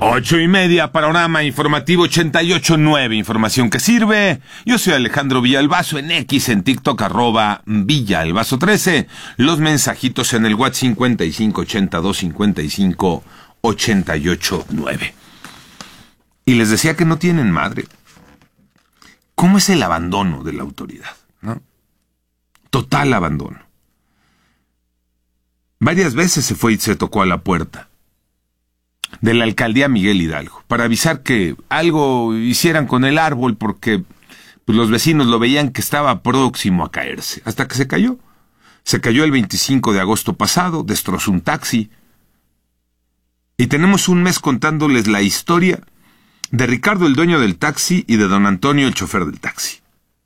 8:30, panorama informativo 88.9, información que sirve. Yo soy Alejandro Villalbazo, en X, en TikTok, @Villalbazo13. Los mensajitos en el WhatsApp 5582558889. Y les decía que no tienen madre. ¿Cómo es el abandono de la autoridad, no? Total abandono. Varias veces se fue y se tocó a la puerta de la alcaldía Miguel Hidalgo para avisar que algo hicieran con el árbol porque pues, los vecinos lo veían que estaba próximo a caerse, hasta que se cayó. Se cayó el 25 de agosto pasado, destrozó un taxi. Y tenemos un mes contándoles la historia de Ricardo, el dueño del taxi, y de don Antonio, el chofer del taxi.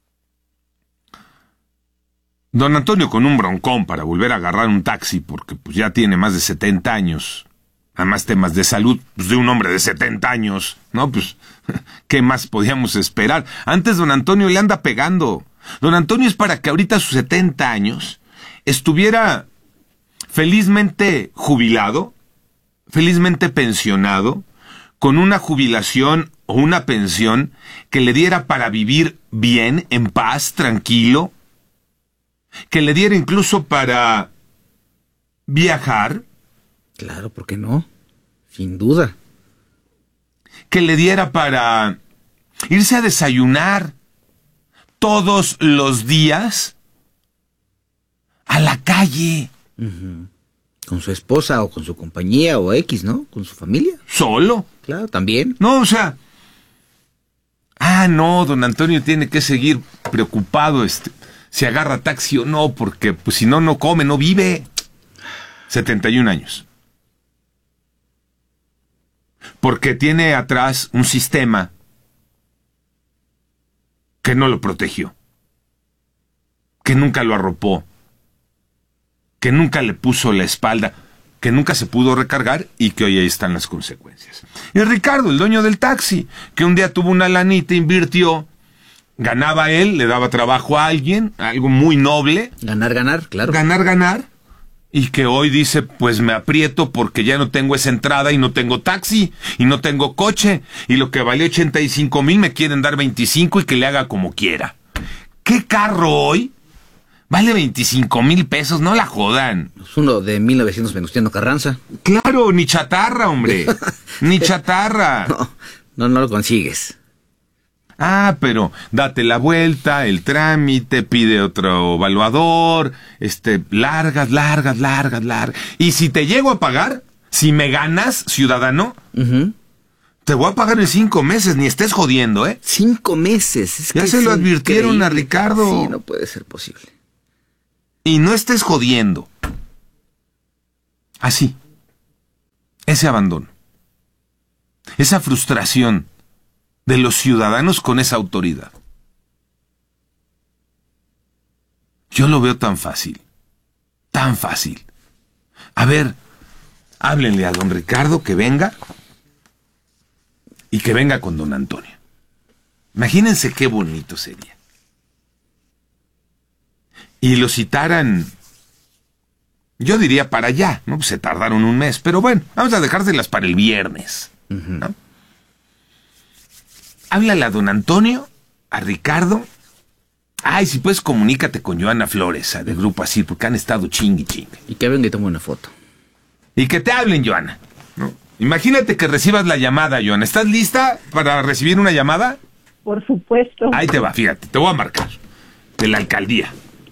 Don Antonio con un broncón para volver a agarrar un taxi porque pues, ya tiene más de 70 años. Además, temas de salud, pues de un hombre de 70 años, ¿no? Pues, ¿qué más podíamos esperar? Antes don Antonio le anda pegando. Don Antonio es para que ahorita a sus 70 años estuviera felizmente jubilado, felizmente pensionado, con una jubilación o una pensión que le diera para vivir bien, en paz, tranquilo, que le diera incluso para viajar. Claro, ¿por qué no? Sin duda. Que le diera para irse a desayunar todos los días a la calle. Uh-huh. Con su esposa o con su compañía o X, ¿no? Con su familia. ¿Solo? Claro, también. No, o sea... no, don Antonio tiene que seguir preocupado, si agarra taxi o no, porque pues si no, no come, no vive. 71 años. Porque tiene atrás un sistema que no lo protegió, que nunca lo arropó, que nunca le puso la espalda, que nunca se pudo recargar y que hoy ahí están las consecuencias. Y Ricardo, el dueño del taxi, que un día tuvo una lanita, invirtió, ganaba él, le daba trabajo a alguien, algo muy noble. Ganar, claro. Ganar. Y que hoy dice, pues me aprieto porque ya no tengo esa entrada y no tengo taxi y no tengo coche. Y lo que vale 85,000 me quieren dar 25 y que le haga como quiera. ¿Qué carro hoy vale 25,000 pesos? No la jodan. Es uno de 1900 Venustiano Carranza. Claro, ni chatarra, hombre. Ni chatarra. No lo consigues. Pero date la vuelta, el trámite, pide otro evaluador, largas. Y si te llego a pagar, si me ganas, ciudadano, uh-huh, te voy a pagar en 5 meses, ni estés jodiendo, 5 meses. Ya se lo advirtieron a Ricardo. Sí, no puede ser posible. Y no estés jodiendo. Así. Ese abandono. Esa frustración de los ciudadanos con esa autoridad. Yo lo veo tan fácil. Tan fácil. A ver, háblenle a don Ricardo que venga y que venga con don Antonio. Imagínense qué bonito sería. Y lo citaran, yo diría para allá, ¿no? Pues se tardaron un mes, pero bueno, vamos a dejárselas para el viernes, ¿no? Háblale a don Antonio, a Ricardo. Si puedes, comunícate con Joana Flores, de Grupo Asir, porque han estado chingue. Y que venga y tome una foto. Y que te hablen, Joana, ¿no? Imagínate que recibas la llamada, Joana. ¿Estás lista para recibir una llamada? Por supuesto. Ahí te va, fíjate, te voy a marcar. De la alcaldía.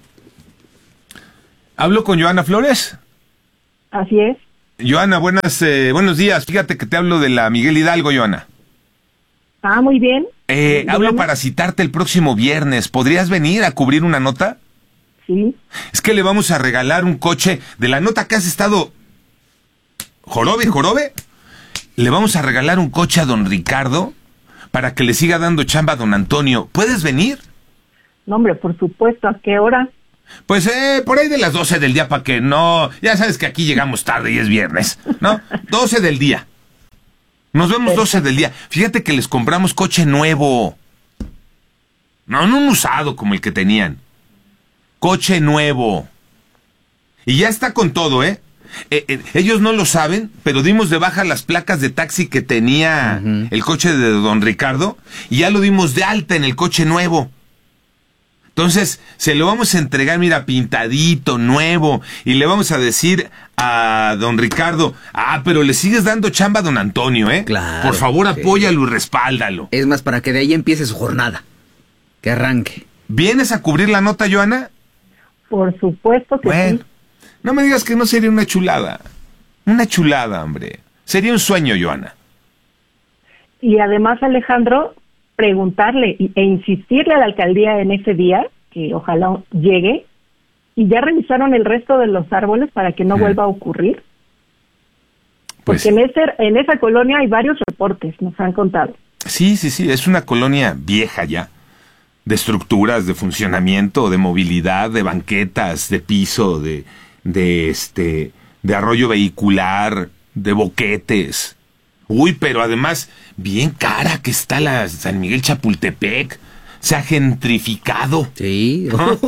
¿Hablo con Joana Flores? Así es. Joana, buenos días. Fíjate que te hablo de la Miguel Hidalgo, Joana. Muy bien. Hablo para citarte el próximo viernes. ¿Podrías venir a cubrir una nota? Sí. Es que le vamos a regalar un coche de la nota que has estado... Jorobe. Le vamos a regalar un coche a don Ricardo para que le siga dando chamba a don Antonio. ¿Puedes venir? No, hombre, por supuesto. ¿A qué hora? Pues por ahí de las 12 del día, para que no... Ya sabes que aquí llegamos tarde y es viernes, ¿no? 12 del día. Nos vemos 12 del día. Fíjate que les compramos coche nuevo. No un usado como el que tenían. Coche nuevo. Y ya está con todo, Ellos no lo saben, pero dimos de baja las placas de taxi que tenía el coche de don Ricardo y ya lo dimos de alta en el coche nuevo. Entonces, se lo vamos a entregar, mira, pintadito, nuevo, y le vamos a decir a don Ricardo, pero le sigues dando chamba a don Antonio, ¿eh? Claro. Por favor, apóyalo y respáldalo. Es más, para que de ahí empiece su jornada. Que arranque. ¿Vienes a cubrir la nota, Joana? Por supuesto que Bueno, sí. no me digas que no sería una chulada. Una chulada, hombre. Sería un sueño, Joana. Y además, Alejandro, preguntarle e insistirle a la alcaldía en ese día, que ojalá llegue, y ya revisaron el resto de los árboles para que no vuelva a ocurrir. Pues, Porque en esa colonia hay varios reportes, nos han contado. sí, es una colonia vieja ya. De estructuras, de funcionamiento, de movilidad, de banquetas, de piso, de arroyo vehicular, de boquetes. Uy, pero además, bien cara que está la San Miguel Chapultepec. Se ha gentrificado. Sí. No,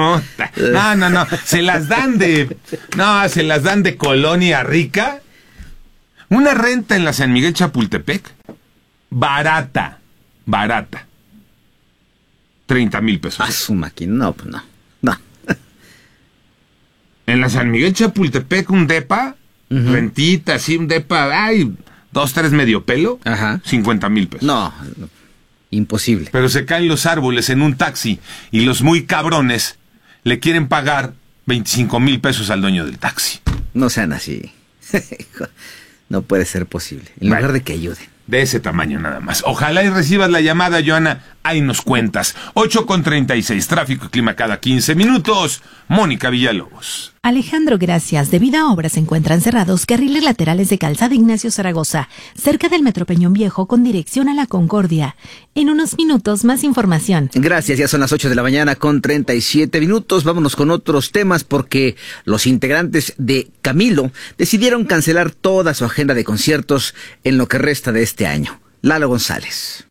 se las dan de colonia rica. Una renta en la San Miguel Chapultepec, barata. 30,000 pesos. Su máquina. No, pues no. En la San Miguel Chapultepec, un depa, rentita, así, un depa, 2, 3 medio pelo, 50,000 pesos. No, imposible. Pero se caen los árboles en un taxi y los muy cabrones le quieren pagar 25,000 pesos al dueño del taxi. No sean así. No puede ser posible. En lugar de que ayuden. De ese tamaño nada más. Ojalá y recibas la llamada, Joana. Ahí nos cuentas. 8:36. Tráfico y clima cada 15 minutos. Mónica Villalobos. Alejandro, gracias. Debido a obras se encuentran cerrados carriles laterales de Calzada Ignacio Zaragoza, cerca del Metro Peñón Viejo con dirección a La Concordia. En unos minutos, más información. Gracias, ya son las 8 de la mañana con 37 minutos. Vámonos con otros temas porque los integrantes de Camilo decidieron cancelar toda su agenda de conciertos en lo que resta de este año. Lalo González.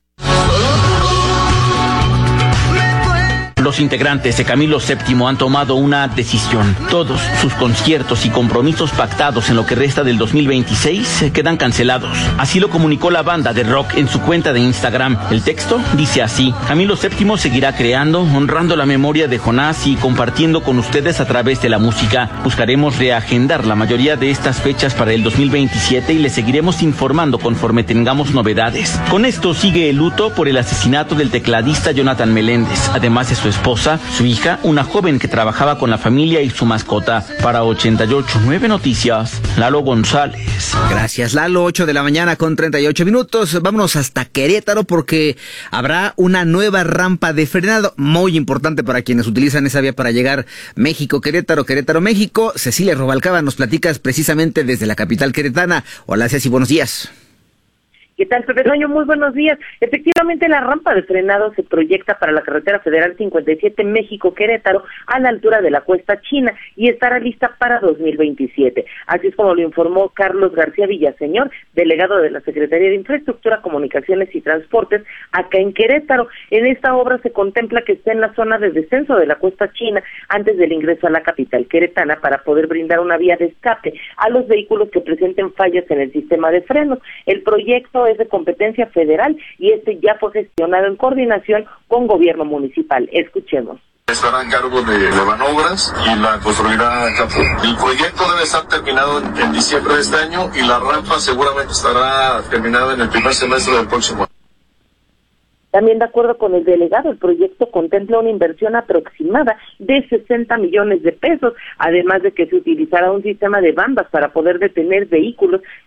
Los integrantes de Camilo VII han tomado una decisión. Todos sus conciertos y compromisos pactados en lo que resta del 2026 quedan cancelados. Así lo comunicó la banda de rock en su cuenta de Instagram. El texto dice así: Camilo VII seguirá creando, honrando la memoria de Jonás y compartiendo con ustedes a través de la música. Buscaremos reagendar la mayoría de estas fechas para el 2027 y les seguiremos informando conforme tengamos novedades. Con esto sigue el luto por el asesinato del tecladista Jonathan Meléndez, además de su esposa, su hija, una joven que trabajaba con la familia y su mascota. Para 88.9 Noticias, Lalo González. Gracias, Lalo. 8 de la mañana con 38 minutos. Vámonos hasta Querétaro porque habrá una nueva rampa de frenado muy importante para quienes utilizan esa vía para llegar México, Querétaro, México. Cecilia Robalcaba, nos platicas precisamente desde la capital queretana. Hola, Ceci, buenos días. ¿Qué tal, Pepe Toño? Muy buenos días. Efectivamente, la rampa de frenado se proyecta para la carretera federal 57 México-Querétaro a la altura de la Cuesta China y estará lista para 2027. Así es como lo informó Carlos García Villaseñor, delegado de la Secretaría de Infraestructura, Comunicaciones y Transportes, acá en Querétaro. En esta obra se contempla que esté en la zona de descenso de la Cuesta China antes del ingreso a la capital queretana para poder brindar una vía de escape a los vehículos que presenten fallas en el sistema de frenos. El proyecto es de competencia federal y este ya fue gestionado en coordinación con gobierno municipal. Escuchemos. Estará en cargo de Banobras y la construirá Capur. El proyecto debe estar terminado en diciembre de este año y la rampa seguramente estará terminada en el primer semestre del próximo año. También, de acuerdo con el delegado, el proyecto contempla una inversión aproximada de 60 millones de pesos, además de que se utilizará un sistema de bandas para poder detener vehículos